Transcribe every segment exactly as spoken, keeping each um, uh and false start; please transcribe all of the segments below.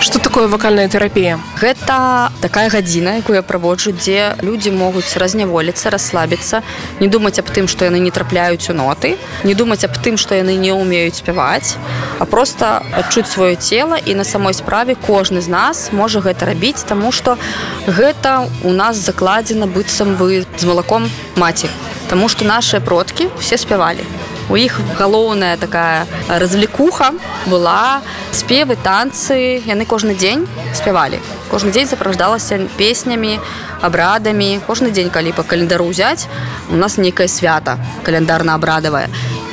Што такое вакальная тэрапія? Гэта такая гадзіна, якую я праводжу, дзе людзі могуць разняволіцца, расслабіцца, не думаць аб тым, што яны не трапляюць у ноты, не думаць аб тым, што яны не ўмеюць спяваць, а проста адчуць сваё цела, і на самой справе кожны з нас можа гэта рабіць, таму што гэта у нас закладзена быццам бы з малаком маці, таму што нашыя продкі все спявалі. У іх галоўная такая развлекуха была спевы, танцы, яны кожны дзень спявалі. Кожны дзень сопровождалася песнямі, абрадамі. Кожны дзень, калі па календару ўзяць, у нас нейкае свята календарна-абрадавае.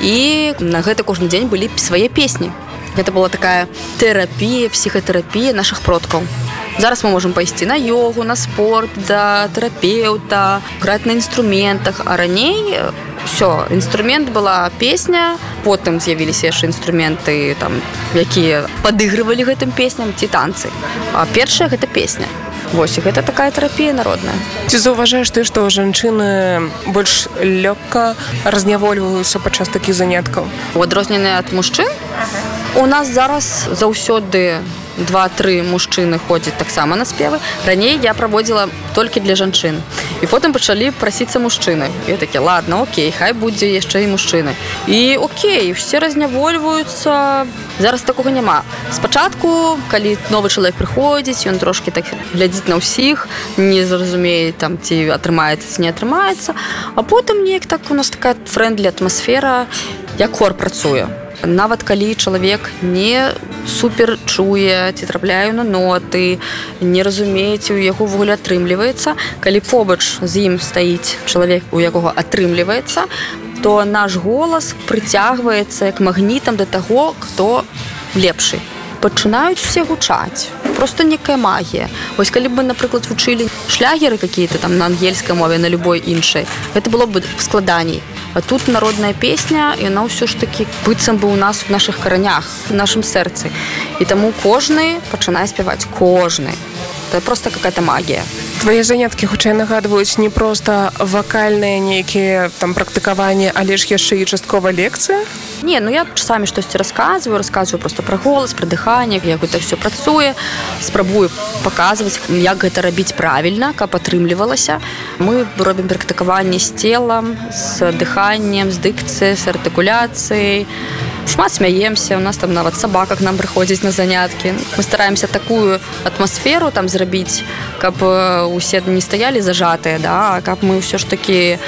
І на гэта кожны дзень былі свае песні. Гэта была такая тэрапія, псіхатэрапія нашых продкаў. Зараз мы можам пайсці на йогу, на спорт, да тэрапеўта, граць на інструментах, а раней все, інструмент была песня, потым з'явіліся яшчэ інструменты, там, якія падыгрывалі гэтым песням, ці танцы. А першая гэта песня. Вось, і гэта такая тэрапія народная. Ці заўважаеш ты, што жанчыны больш лёгка разнявольваюцца падчас такіх заняткаў? У адрозненне ад мужчын, у нас зараз заўсёды два-тры мужчыны ходзяць таксама на спевы. Раней я праводзіла толькі для жанчын. І потым пачалі прасіцца мужчыны. Я такі, ладно, окей, хай будзе яшчэ і мужчыны. І окей, все разнявольваюцца. Зараз такога няма. Спачатку, калі новы чалавек прыходзіць, ён трошкі так глядзіць на ўсіх, не зразумее, там, ці атрымаецца, ці не атрымаецца. А потым неяк так у нас такая френдлі атмасфера, як хор працуе. Нават калі чалавек не супер чуе, ці трапляе на ноты, не разумее, ці ў яго ввогуле атрымліваецца, калі побач з ім стаіць чалавек, у якога атрымліваецца, то наш голас прыцягваецца як магнітам да таго, хто лепшы. Пачынаюць все гучаць. Просто некая магія. Вось калі б мы, напрыклад, вучылі шлягеры какие-то там на ангельскай мове, на любой іншай, гэта было б складаней. А тут народная песня, і яна ўсё ж такі быццам бы у нас в наших каранях, в нашым сэрцы. І таму кожны пачынае спяваць. Кожны. Это просто какая-то магія. Твае заняткі хутчэй нагадваюць не проста вакальныя нейкія там практыкаванні, але ж яшчэ і часткова лекцыя? Не, ну я часамі штосьці расказваю, расказваю просто пра голас, пра дыханне, як гэта ўсё працуе, спрабую паказваць, як гэта рабіць правільна, каб атрымлівалася. Мы робім практыкаванні з целам, з дыханнем, з дыкцыяй, з артыкуляцыяй. Шмат смяемся, у нас там нават сабака к нам прыходзіць на заняткі. Мы стараемся такую атмасферу там зрабіць, каб усе не стаялі зажатыя, да, а каб мы ўсё ж такі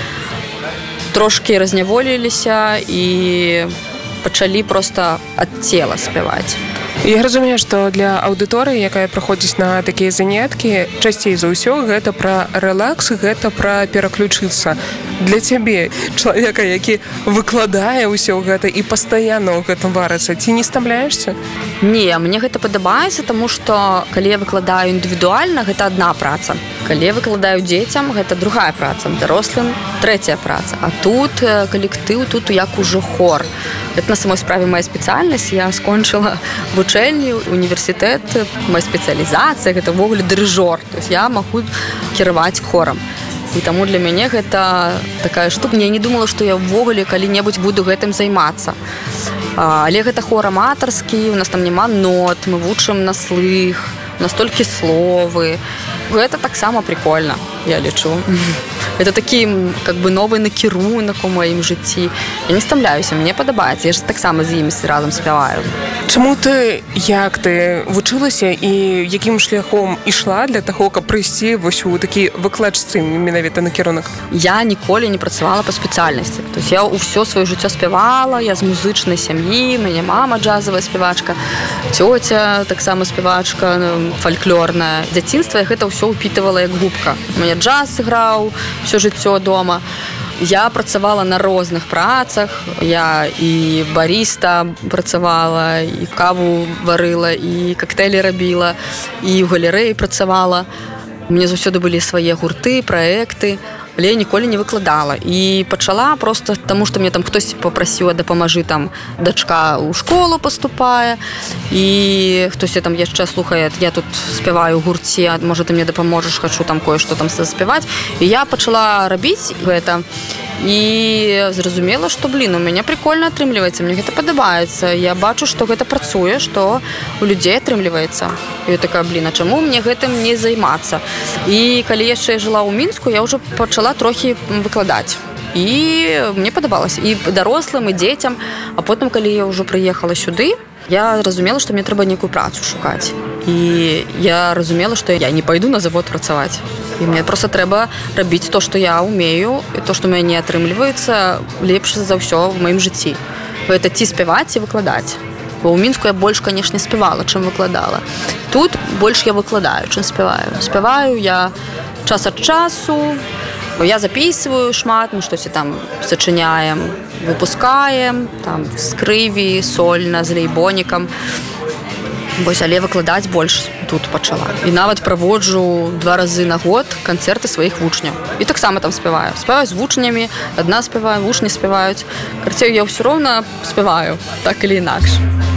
трошкі разняволіліся і пачалі проста ад цела спяваць. Я разумею, што для аўдыторыі, якая прыходзіць на такія заняткі, часцей за ўсё гэта пра рэлакс, гэта пра пераключыцца. Для цябе, чалавека, які выкладае ўсё гэта і пастаянна ў гэтым варыцца, ці не стамляешся? Не, мне гэта падабаецца, таму што калі я выкладаю індывідуальна, гэта адна праца. Калі я выкладаю дзецям, гэта другая праца, дарослым трэцяя праца. А тут калектыў, тут як ужо хор. Это на самой справе моя спецыяльнасць. Я скончыла вучэльню, універсітэт, моя спецыялізацыя, гэта ўвогуле дырыжор. То есть я магу кіраваць хорам. І таму для мяне гэта такая штука. Я не думала, што я ўвогуле калі-небудзь буду гэтым займацца. Але гэта хор аматарскі, у нас там няма нот, мы вучым на слых, у нас толькі словы. Гэта таксама прикольна, я лічу. Это такі, как бы, новы накірунак у маім жыцці. Я не стамляюся, мне падабаецца. Я ж таксама з імі разам спяваю. Чаму ты, як ты вучылася і якім шляхом ішла для таго, каб прыйсці вось у такі выкладчыцы менавіта накірунак? Я ніколі не працавала па спецыяльнасці. То есть я ўсё сваё жыццё спявала, я з музычнай сям'і, мяне мама джазавая спявачка, цёця таксама спявачка фальклорная. Дзяцінства я гэта ўсё ўпітывала як губка. У мяне джаз іграў ўсё жыццё дома. Я працавала на розных працах. Я і баріста працавала, і каву варыла, і коктейлі рабіла, і ў галерэі працавала. У мяне заўсёды былі свае гурты, праекты, але я ніколі не выкладала. І пачала просто таму, што мне там хтось папрасіў, дапамажы, там дачка ў школу паступае, і хтось там яшчэ слухае, я тут спяваю ў гурце, можа ты мне дапаможаш, хачу там кое-што там заспяваць. І я пачала рабіць гэта. і зразумела, што, блін, у мяне прикольна атрымліваецца, мне гэта падабаецца. Я бачу, што гэта працуе, што у людзей атрымліваецца. І я такая, блін, а чаму мне гэтым не займацца? І калі яшчэ я жыла ў Мінску, я ўжо пачала трохі выкладаць. І мне падабалася і дарослым, і дзецям. А потым, калі я ўжо прыехала сюды, я разумела, што мне трэба нейкую працу шукаць. І я разумела, што я не пайду на завод працаваць. І мне проста трэба рабіць то, што я ўмею, і то, што ў мяне атрымліваецца лепш за ўсё ў маім жыцці. Гэта ці спяваць, ці выкладаць. Бо ў Мінску я больш, канешне, спявала, чым выкладала. Тут больш я выкладаю, чым спяваю. Спяваю я час ад часу, я записываю шмат, мы штосьці там сачыняем, выпускаем, там скрыві, сольна, з лейбонікам. Вось, але выкладаць больш тут пачала. І нават праводжу два разы на год канцэрты сваіх вучняў. І таксама там спяваю. Спяваю з вучнямі, адна спяваю, вучні спяваюць. Карацей, я ўсё роўна спяваю, так или інакш.